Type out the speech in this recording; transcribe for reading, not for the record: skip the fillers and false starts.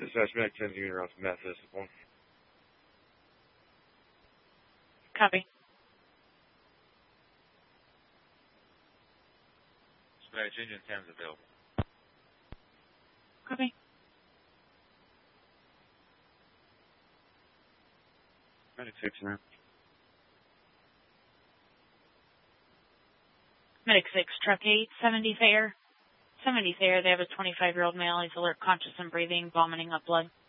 Dispatch Medic 10 unit around from Memphis. Copy. Dispatch engine 10 is available. Copy. Medic 6 around. Medic 6, Truck 8, 70th air. 70th air, they have a 25-year-old male. He's alert, conscious, and breathing, vomiting up blood.